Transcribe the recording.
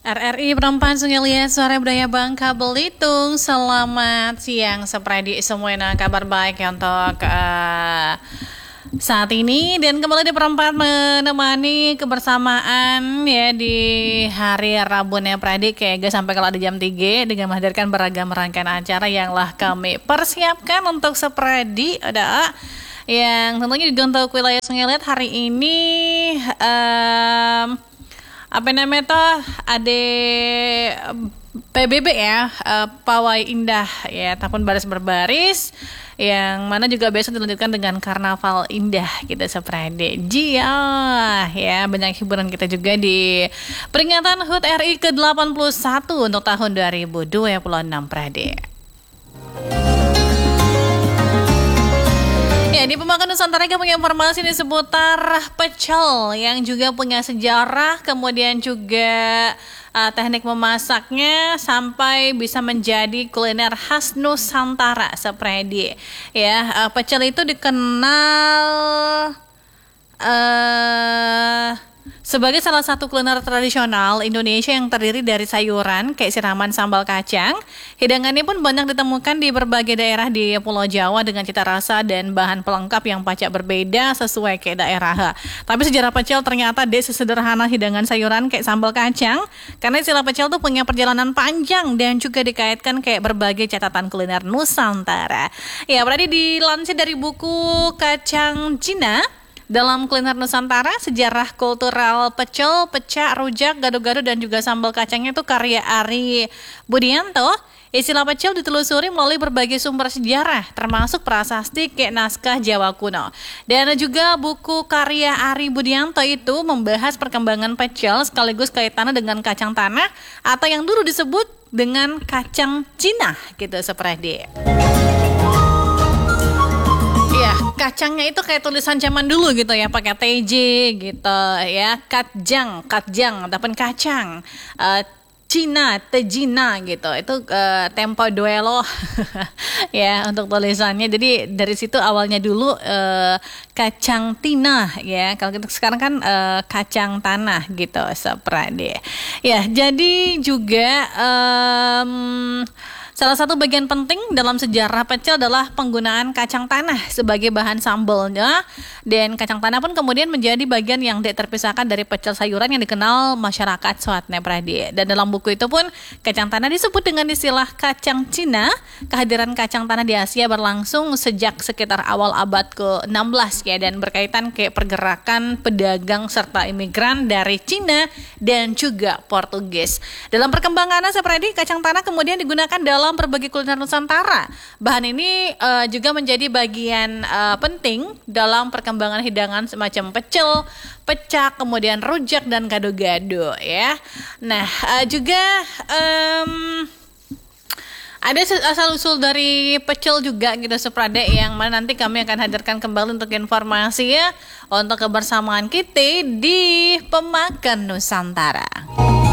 RRI Perempuan Sungai Liat Suara Budaya Bangka Belitung. Selamat siang Sepredi semuanya, kabar baik ya untuk saat ini. Dan kembali di Perempat menemani kebersamaan ya di hari Rabu nih Predi kayak sampai kalau ada jam 3 dengan menghadirkan beragam rangkaian acara yang lah kami persiapkan untuk Sepredi. Ada yang tentunya juga untuk wilayah Sungai Liat hari ini apa namanya tuh ada PBB ya, Pawai Indah ya, tahun baris berbaris yang mana juga besok dilanjutkan dengan Karnaval Indah kita Sepredi. Ya, banyak hiburan kita juga di peringatan HUT RI ke-81 untuk tahun 2026 Predi. Ya, di Pemakan Nusantara kita punya informasi nih seputar pecel yang juga punya sejarah, kemudian juga teknik memasaknya sampai bisa menjadi kuliner khas Nusantara Sepredi. Ya, pecel itu dikenal sebagai salah satu kuliner tradisional Indonesia yang terdiri dari sayuran kayak siraman sambal kacang. Hidangannya pun banyak ditemukan di berbagai daerah di Pulau Jawa dengan cita rasa dan bahan pelengkap yang pacak berbeda sesuai kayak daerah. Tapi sejarah pecel ternyata sesederhana hidangan sayuran kayak sambal kacang, karena istilah pecel tuh punya perjalanan panjang dan juga dikaitkan kayak berbagai catatan kuliner Nusantara. Ya, berarti dilansir dari buku Kacang Cina dalam kuliner Nusantara, sejarah kultural pecel, pecak, rujak, gado-gado, dan juga sambal kacangnya itu karya Ari Budianto. Istilah pecel ditelusuri melalui berbagai sumber sejarah, termasuk prasasti kayak naskah Jawa kuno. Dan juga buku karya Ari Budianto itu membahas perkembangan pecel sekaligus kaitannya dengan kacang tanah atau yang dulu disebut dengan kacang Cina gitu Sepredi. Ya, kacangnya itu kayak tulisan zaman dulu gitu ya, pakai TJ gitu ya, katjang ataupun kacang. Cina, tejina gitu, itu tempo duelo ya untuk tulisannya. Jadi dari situ awalnya dulu kacang tina ya, kalau kita sekarang kan kacang tanah gitu Sepredi. Ya, jadi juga salah satu bagian penting dalam sejarah pecel adalah penggunaan kacang tanah sebagai bahan sambalnya, dan kacang tanah pun kemudian menjadi bagian yang tidak terpisahkan dari pecel sayuran yang dikenal masyarakat Swatne Pradi. Dan dalam buku itu pun kacang tanah disebut dengan istilah kacang Cina. Kehadiran kacang tanah di Asia berlangsung sejak sekitar awal abad ke-16 ya, dan berkaitan kayak pergerakan pedagang serta imigran dari Cina dan juga Portugis. Dalam perkembangannya Sepradi, kacang tanah kemudian digunakan dalam berbagai kuliner Nusantara. Bahan ini juga menjadi bagian penting dalam perkembangan hidangan semacam pecel, pecak, kemudian rujak dan gado-gado ya. Nah, juga ada asal-usul dari pecel juga gitu Seprade, yang mana nanti kami akan hadirkan kembali untuk informasi ya, untuk kebersamaan kita di Pemakan Nusantara.